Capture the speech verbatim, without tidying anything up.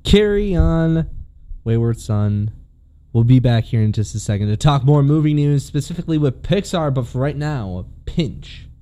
Carry on, Wayward Son. We'll be back here in just a second to talk more movie news, specifically with Pixar, but for right now, Pinch